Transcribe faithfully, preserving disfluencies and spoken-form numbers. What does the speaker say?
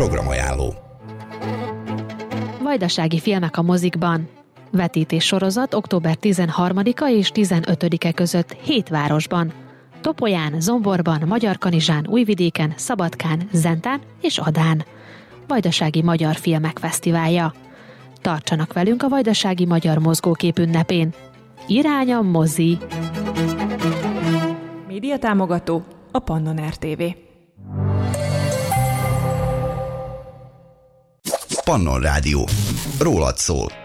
Programajánló. Vajdasági filmek a mozikban. Vetítés sorozat október tizenharmadika és tizenötödike között hét városban. Topolyán, Zomborban, Magyarkanizsán, Újvidéken, Szabadkán, Zentán és Adán. Vajdasági Magyar Filmek Fesztiválja. Tartsanak velünk a Vajdasági Magyar Mozgókép ünnepén. Irány a mozi! Média támogató a Pannon er té vé. Pannon Rádió. Rólad szól.